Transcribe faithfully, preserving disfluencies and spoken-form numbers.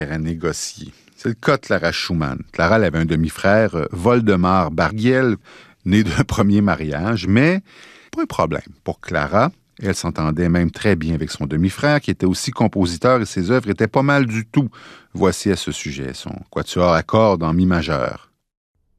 à négocier. C'est le cas de Clara Schumann. Clara elle avait un demi-frère, euh, Woldemar Bargiel, né d'un premier mariage, mais pas un problème. Pour Clara, elle s'entendait même très bien avec son demi-frère, qui était aussi compositeur, et ses œuvres étaient pas mal du tout. Voici à ce sujet son quatuor à cordes en mi majeur.